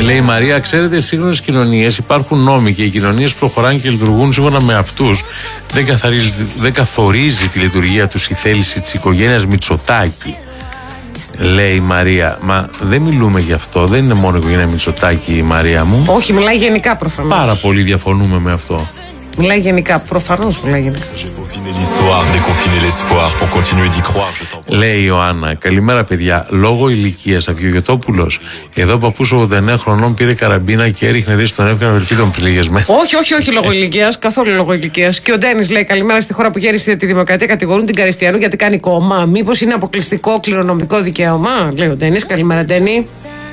Λέει η Μαρία, ξέρετε, στις σύγχρονες κοινωνίες υπάρχουν νόμοι και οι κοινωνίες προχωράνε και λειτουργούν σύμφωνα με αυτούς. Δεν καθορίζει τη λειτουργία τους η θέληση της οικογένειας Μητσοτάκη. Λέει η Μαρία, μα δεν μιλούμε γι' αυτό. Δεν είναι μόνο η οικογένεια Μητσοτάκη, η Μαρία μου. Όχι, μιλάει γενικά προφανώς. Πάρα πολύ διαφωνούμε με αυτό. Μιλάει γενικά, προφανώς μιλάει γενικά. Λέει η Ιωάννα, καλημέρα παιδιά. Λόγω ηλικίας Αυγιογετόπουλος. Εδώ ο παππούς 89 χρονών πήρε καραμπίνα και έριχνε δει στον εύκανα βελτί των πλήγεσμε. Όχι λόγω ηλικίας, καθόλου λόγω ηλικίας. Και ο Ντένις λέει, καλημέρα, στη χώρα που γέρισε τη δημοκρατία κατηγορούν την Καριστιανού γιατί κάνει κόμμα. Μήπως είναι αποκλειστικό κληρονομικό δικαίωμα, λέει ο Ντένις. Καλημέρα, Ντένι.